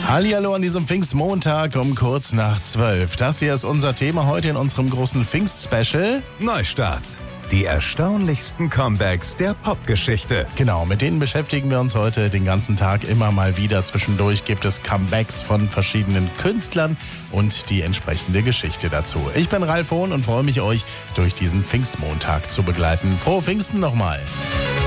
Hallihallo an diesem Pfingstmontag um kurz nach 12. Das hier ist unser Thema heute in unserem großen Pfingst-Special. Neustart. Die erstaunlichsten Comebacks der Popgeschichte. Genau, mit denen beschäftigen wir uns heute den ganzen Tag immer mal wieder. Zwischendurch gibt es Comebacks von verschiedenen Künstlern und die entsprechende Geschichte dazu. Ich bin Ralf Hohn und freue mich, euch durch diesen Pfingstmontag zu begleiten. Frohe Pfingsten nochmal!